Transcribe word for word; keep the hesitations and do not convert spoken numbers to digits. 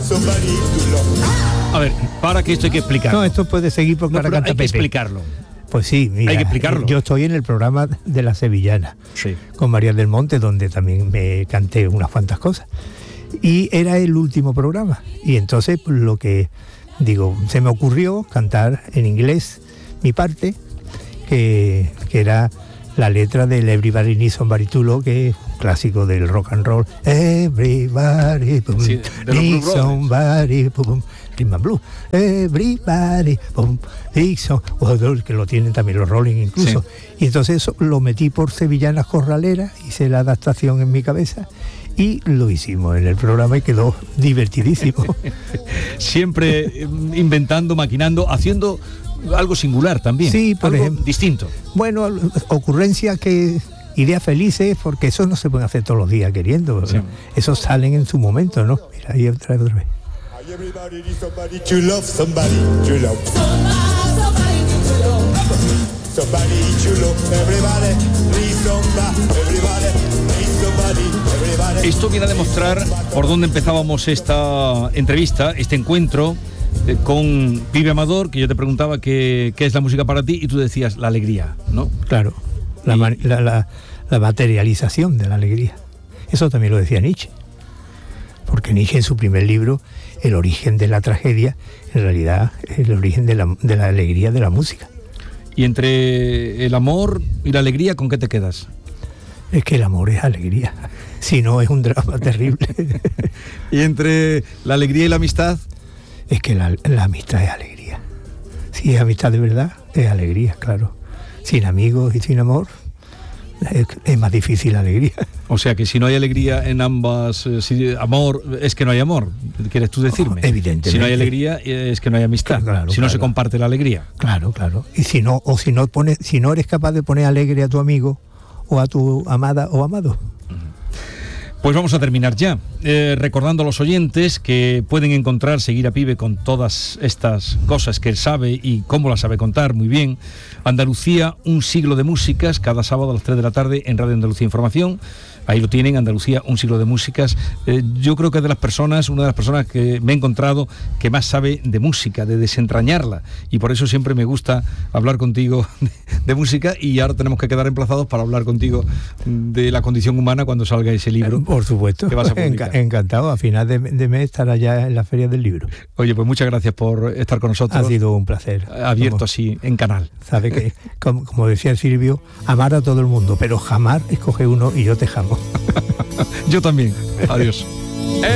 A ver, para que esto hay que explicarlo. No, esto puede seguir porque no, ahora pero canta hay que Pepe. explicarlo. Pues sí, mira, hay que explicarlo. Yo estoy en el programa de La Sevillana, sí. con María del Monte, donde también me canté unas cuantas cosas. Y era el último programa. Y entonces pues, lo que digo, se me ocurrió cantar en inglés mi parte, que, que era la letra del Everybody Needs Somebody to Love, que es un clásico del rock and roll. Everybody boom, sí, needs somebody boom, rhythm and blues. Everybody boom, needs somebody, que lo tienen también los Rolling incluso. Sí. Y entonces eso lo metí por Sevillanas Corraleras, hice la adaptación en mi cabeza y lo hicimos en el programa y quedó divertidísimo. Siempre inventando, maquinando, haciendo algo singular también. Sí, por algo ejemplo. Distinto. Bueno, ocurrencias que... Ideas felices, porque eso no se puede hacer todos los días queriendo. Sí. Esos salen en su momento, ¿no? Mira, ahí otra vez, otra vez. Everybody needs somebody to love, somebody to love. Somebody to love, everybody needs somebody, everybody needs somebody, everybody. Esto viene a demostrar por dónde empezábamos esta entrevista, este encuentro eh, con Pibe Amador, que yo te preguntaba qué, qué es la música para ti y tú decías la alegría, ¿no? Claro. La, la, la, la materialización de la alegría. Eso también lo decía Nietzsche. Porque Nietzsche en su primer libro, El origen de la tragedia, en realidad es el origen de la, de la alegría de la música. Y entre el amor y la alegría, ¿con qué te quedas? Es que el amor es alegría. Si no, es un drama terrible. ¿Y entre la alegría y la amistad? Es que la, la amistad es alegría. Si es amistad de verdad, es alegría, claro. Sin amigos y sin amor, es, es más difícil la alegría. O sea que si no hay alegría en ambas, eh, si amor, es que no hay amor, ¿quieres tú decirme? Oh, evidentemente. Si no hay alegría, es que no hay amistad. Claro, si no claro. se comparte la alegría. Claro, claro. Y si no, o si no pones, si no eres capaz de poner alegre a tu amigo, o a tu amada o amado. Pues vamos a terminar ya, eh, recordando a los oyentes que pueden encontrar, seguir a Pibe con todas estas cosas que él sabe y cómo las sabe contar muy bien. Andalucía, un siglo de músicas, cada sábado a las tres de la tarde en Radio Andalucía Información. Ahí lo tienen, Andalucía, un siglo de músicas. Eh, yo creo que es de las personas, una de las personas que me he encontrado que más sabe de música, de desentrañarla. Y por eso siempre me gusta hablar contigo de, de música, y ahora tenemos que quedar emplazados para hablar contigo de la condición humana cuando salga ese libro. Por supuesto, que vas a publicar. Encantado. A final de, de mes estará ya en la Feria del Libro. Oye, pues muchas gracias por estar con nosotros. Ha sido un placer. Abierto como, así, en canal. Sabe que, como, como decía Silvio, amar a todo el mundo, pero jamás escoge uno y yo te jamo. Yo también. Adiós.